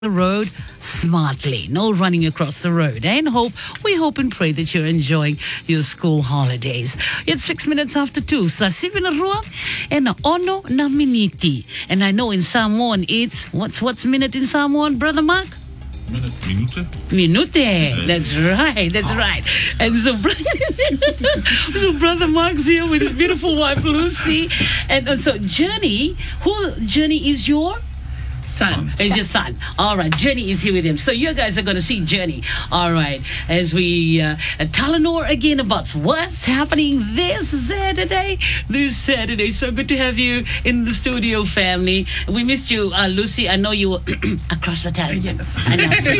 the road smartly. No running across the road. And we hope and pray that you're enjoying your school holidays. It's 6 minutes after 2. Sa Sivinarua and ono na miniti. And I know in Samoan it's what's minute in Samoan, Brother Mark? Minute. That's right. And so, so Brother Mark's here with his beautiful wife Lucy. And so Journey is your son. It's your son. All right. Journey is here with him. So you guys are going to see Journey. All right. As we Talanor again about what's happening this Saturday. So good to have you in the studio, family. We missed you, Lucy. I know you were across the Tasman. Yes. I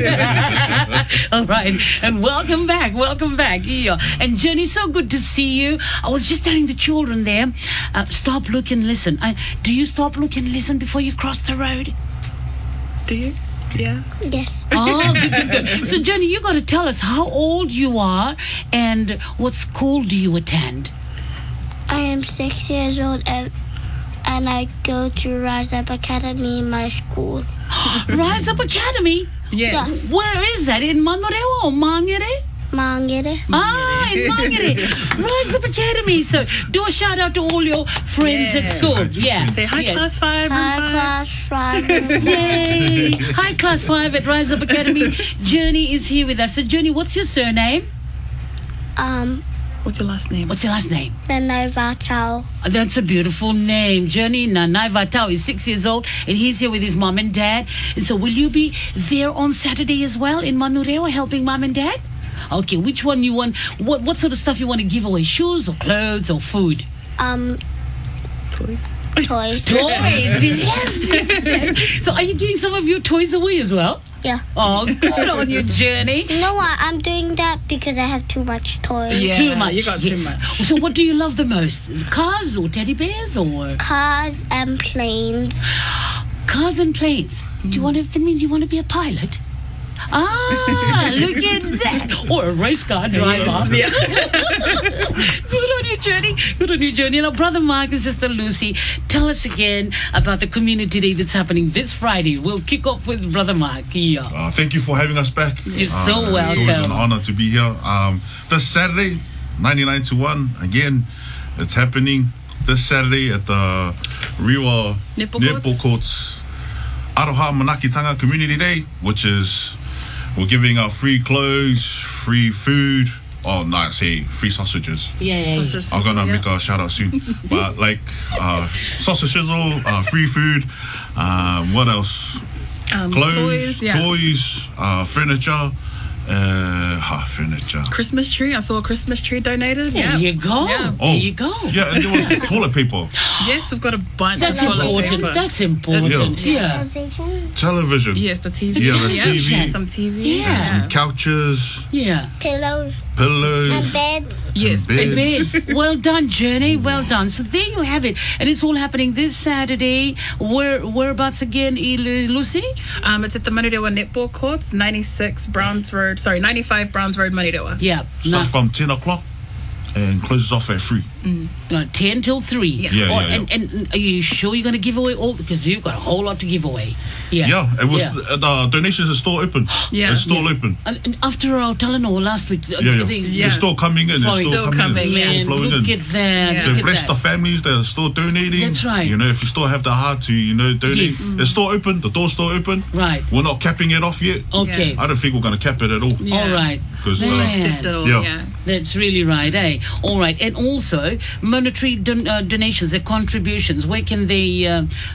know. All right. And welcome back. Yeah. And Journey, so good to see you. I was just telling the children there, stop, look, and listen. Do you stop, look, and listen before you cross the road? Do you? Yeah. Yes. Oh, good. So, Johnny, you got to tell us how old you are and what school do you attend? I am 6 years old and I go to Rise Up Academy in my school. Rise Up Academy? Yes. Where is that? In Manurewa or Mangere? Mangere. In Mangere. Rise Up Academy. So, do a shout out to all your friends at school. Yeah. Say hi, Class 5. Hi, Class 5. Yay. Hi, Class 5 at Rise Up Academy. Journey is here with us. So, Journey, what's your surname? What's your last name? Nanai Vatao. That's a beautiful name. Journey Nanai Vatao is 6 years old and he's here with his mom and dad. And so will you be there on Saturday as well in Manurewa helping mom and dad? Okay, which one you want? What sort of stuff you want to give away? Shoes or clothes or food? Toys. Toys. Toys, yes. So are you giving some of your toys away as well? Yeah. Oh, good on you, Journey. You know what? I'm doing that because I have too much toys. Yeah, Too much. you got yes. too much. So what do you love the most? Cars or teddy bears or? Cars and planes. Cars and planes. Do you want to, that means you want to be a pilot? Look at that. Or a race car driver. Yes. Yeah. Good on you, Journey. Now, Brother Mark and Sister Lucy, tell us again about the community day that's happening this Friday. We'll kick off with Brother Mark. Yeah. Thank you for having us back. You're so welcome. It's always an honor to be here. This Saturday, 99 to 1, again, it's happening this Saturday at the Rewa Netball Courts. Aroha Manakitanga Community Day, which is we're giving out free clothes, free food. Oh, no, I say free sausages. Yeah. I'm gonna make a shout out soon. But like sausage sizzle, free food. What else? Clothes, toys, furniture. Furniture. Christmas tree. I saw a Christmas tree donated. There you go. Yeah. There you go. Yeah, and there was toilet paper. Yes, we've got a bunch That's of toilet important. paper. That's important. Yeah. Television. Yes, the TV. Yeah, the TV. Some TV. Yeah. Some couches. Yeah. Pillows. Pillows. And beds. Yes. Beds. Well done, Journey. Well done. So there you have it. And it's all happening this Saturday. Whereabouts again, Lucy? It's at the Manurewa Netball Courts, 95 Browns Road, Manurewa. Yeah. Starts from 10 o'clock and closes off at 3. 10 till 3. Yeah. And are you sure you're going to give away all? Because you've got a whole lot to give away. Yeah, it was the donations are still open. Yeah. It's still open. And after our Talanoa last week, It's still coming in. Sorry, It's still coming in. Man, It's still flowing look in. at that. Yeah. So Look at bless that. the families that are still donating. That's right. You know, if you still have the heart to, donate, Yes. it's still open. The door's still open. Right. We're not capping it off yet. Okay. I don't think we're going to cap it at all. Yeah. All right. Because We'll Man. accept it all. Yeah. Yeah. That's really right, eh? All right. And also, monetary donations, their contributions, where can they,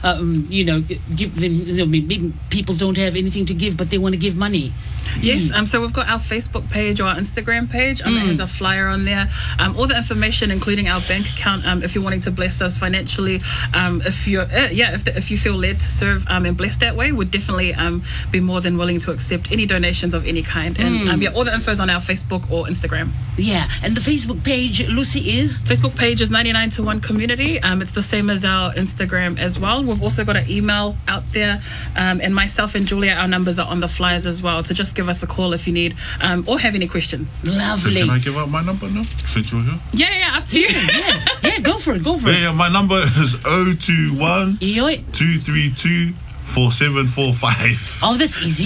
give them? Maybe people don't have anything to give, but they want to give money. Yes, so we've got our Facebook page or our Instagram page. It has a flyer on there. All the information, including our bank account, if you're wanting to bless us financially, if you feel led to serve and bless that way, would definitely be more than willing to accept any donations of any kind. And all the info is on our Facebook or Instagram. Yeah, and the Facebook page, Lucy, is? Facebook page is 99 to 1 Community. It's the same as our Instagram as well. We've also got an email out there, and myself and Julia, our numbers are on the flyers as well, to just give us a call if you need or have any questions. Lovely. Can I give out my number now? Since you're here? Yeah, up to you. Yeah, go for it. Yeah, my number is 021 Yoi. 232 4745. Oh, that's easy.